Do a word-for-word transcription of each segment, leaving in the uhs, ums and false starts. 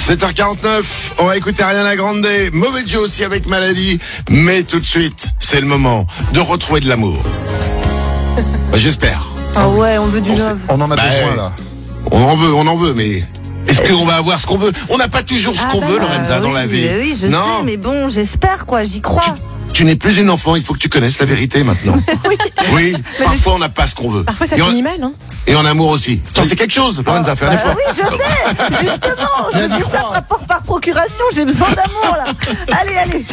sept heures quarante-neuf, on va écouter Ariana Grande, Mauvais Joe aussi avec Maladie, mais tout de suite, c'est le moment de retrouver de l'amour. Bah, j'espère. Ah ouais, on veut du on love. On en a bah, besoin là. On en veut, on en veut, mais est-ce qu'on va avoir ce qu'on veut? On n'a pas toujours ce Ah qu'on bah veut, bah, Lorenza, dans oui, la vie. Oui, je non. sais, mais bon, j'espère quoi, j'y crois. Tu, tu n'es plus une enfant, il faut que tu connaisses la vérité maintenant. Oui. Oui, parfois on n'a pas ce qu'on veut. Parfois ça et, en, finit mal, hein. et en amour aussi. Ça, c'est quelque chose, Lorenza, fais un Bah effort. oui, je fais, justement, je dis ça par, par, par procuration, j'ai besoin d'amour là. Allez, allez.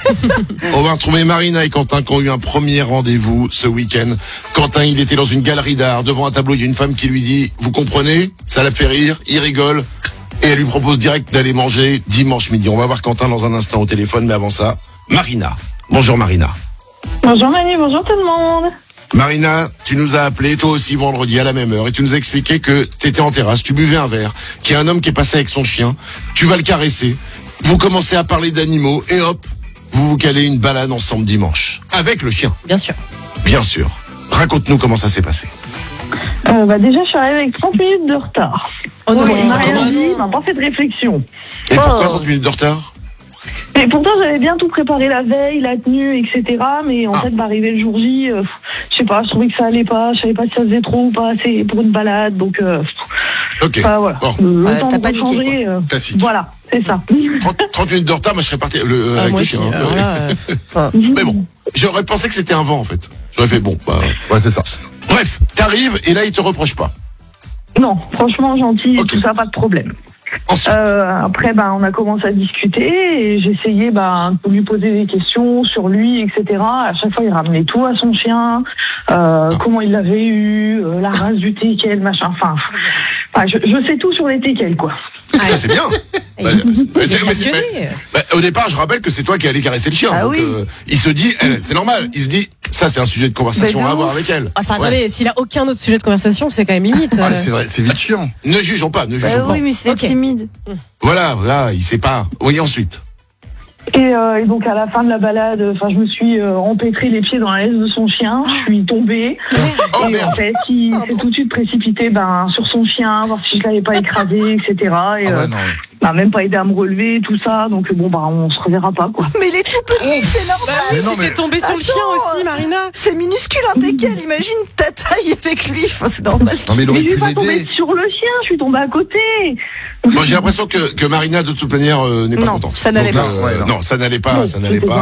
On va retrouver Marina et Quentin qui ont eu un premier rendez-vous ce week-end. Quentin, il était dans une galerie d'art. Devant un tableau, il y a une femme qui lui dit, vous comprenez? Ça la fait rire, il rigole. Et elle lui propose direct d'aller manger dimanche midi. On va voir Quentin dans un instant au téléphone, mais avant ça, Marina. Bonjour Marina. Bonjour Manu, bonjour tout le monde. Marina, tu nous as appelé toi aussi vendredi à la même heure et tu nous as expliqué que tu étais en terrasse, tu buvais un verre, qu'il y a un homme qui est passé avec son chien, tu vas le caresser, vous commencez à parler d'animaux et hop, vous vous calez une balade ensemble dimanche. Avec le chien, Bien sûr. bien sûr. Raconte-nous comment ça s'est passé. Euh, bah déjà, je suis arrivée avec trente minutes de retard. Oh non, Donc, on ça m'a rien commence. dit, on m'a pas fait de réflexion. Et pourquoi Oh. trente minutes de retard? Et pourtant, j'avais bien tout préparé la veille, la tenue, et cetera. Mais en Ah. fait, bah, arrivé le jour J, euh, je sais pas, je trouvais que ça allait pas. Je savais pas si ça faisait trop ou pas assez pour une balade. Donc, euh, Ok, bah, voilà. bon, Le Ouais, temps t'as de paniqué, changer. euh, classique. voilà, c'est ça. trente, trente minutes de retard, moi je serais parti le, euh, Ah, avec moi le aussi. chien. hein. Alors là, euh, Mais bon, j'aurais pensé que c'était un vent en fait. J'aurais fait bon, bah, Ouais, c'est ça. bref, t'arrives et là il te reproche pas. Non, franchement, gentil, Ok. tout ça, pas de problème. Ensuite, Euh, après, ben, on a commencé à discuter et j'ai essayé ben, de lui poser des questions sur lui, et cetera. À chaque fois, il ramenait tout à son chien, euh, comment il l'avait eu, euh, la race du teckel, machin. Enfin, enfin je, je sais tout sur les teckels, quoi. ça c'est bien. il- Bah, il mais est c'est- mais c'est- passionné. bah, au départ, je rappelle que c'est toi qui allais caresser le chien. Ah donc, oui. euh, il se dit, elle, c'est normal. Il se dit, ça c'est un sujet de conversation Mais de à avoir ouf. avec elle. Enfin, Ouais. attendez, s'il a aucun autre sujet de conversation, c'est quand même limite. Ouais, euh. c'est vrai, c'est vite chiant. Ne jugeons pas, ne jugeons Bah pas. oui, mais c'est Ok. timide. Voilà, voilà, il sait pas. Oui, ensuite. Et, euh, et donc, à la fin de la balade, enfin, je me suis euh, empêtré les pieds dans la laisse de son chien. Je suis tombée. Oh et merde. en fait, il s'est tout de suite précipité ben, sur son chien, voir si je l'avais pas écrasé, et cetera. Et Ah euh, ouais, non. bah, même pas aidé à me relever, tout ça. Donc, bon, bah, on se reverra pas, quoi. Mais il est tout petit, c'est normal. Mais non, Si mais t'es tombé sur le chien Attends. aussi, Marina. C'est minuscule un teckel, imagine ta taille avec lui. Enfin, c'est normal. non, mais il Mais aurait je suis pu pas tombée l'aider. sur le chien, je suis tombée à côté. Bon, j'ai l'impression que, que Marina, de toute manière, euh, n'est pas Non, contente. ça n'allait Donc, pas. euh, Ouais, non. non, ça n'allait pas, Non, ça n'allait c'était pas.